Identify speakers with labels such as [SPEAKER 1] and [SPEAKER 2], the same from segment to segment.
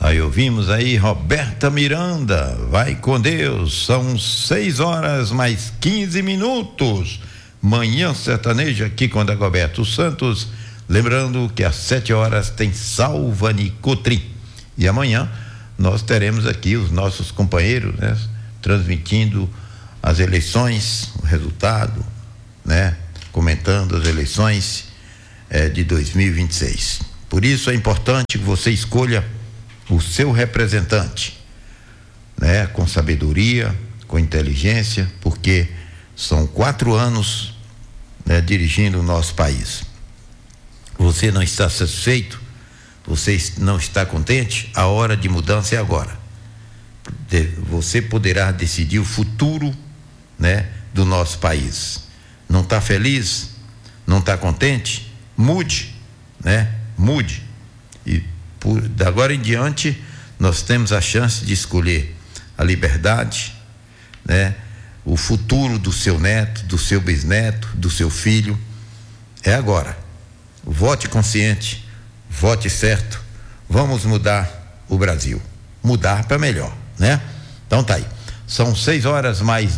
[SPEAKER 1] Aí ouvimos aí Roberta Miranda, vai com Deus, são 6 horas mais 15 minutos, Manhã Sertaneja aqui com Dagoberto Santos, lembrando que às 7 horas tem Salva Nicotri, e amanhã nós teremos aqui os nossos companheiros, né, transmitindo as eleições, o resultado, né, comentando as eleições de 2026. Por isso é importante que você escolha o seu representante, né, com sabedoria, com inteligência, porque são 4 anos, né, dirigindo o nosso país. Você não está satisfeito? Você não está contente? A hora de mudança é agora. Você poderá decidir o futuro, né, do nosso país. Não está feliz? Não está contente? Mude, né? Mude. E da agora em diante nós temos a chance de escolher a liberdade, né? O futuro do seu neto, do seu bisneto, do seu filho. É agora. Vote consciente, vote certo. Vamos mudar o Brasil, mudar para melhor, né? Então tá aí. São 6 horas mais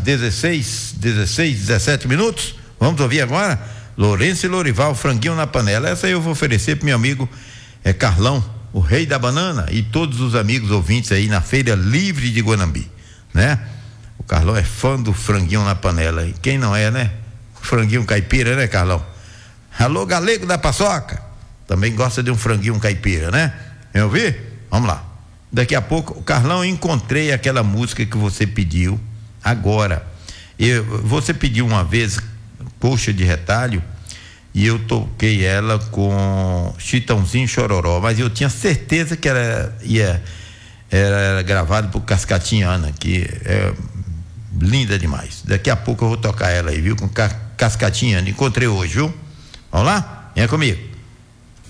[SPEAKER 1] 17 minutos. Vamos ouvir agora Lourenço e Lorival, Franguinho na Panela. Essa eu vou oferecer pro meu amigo Carlão, o rei da banana, e todos os amigos ouvintes aí na Feira Livre de Guanambi, né? O Carlão é fã do Franguinho na Panela, e quem não é, né? Franguinho caipira, né, Carlão? Alô, galego da paçoca, também gosta de um franguinho caipira, né? Vem ouvir? Vamos lá. Daqui a pouco, Carlão, encontrei aquela música que você pediu agora. Você pediu uma vez Coxa de Retalho, e eu toquei ela com Chitãozinho Chororó, mas eu tinha certeza que era gravado por Cascatinhana, que é linda demais. Daqui a pouco eu vou tocar ela aí, viu? Com Cascatinhana, encontrei hoje, viu? Vamos lá? Venha comigo.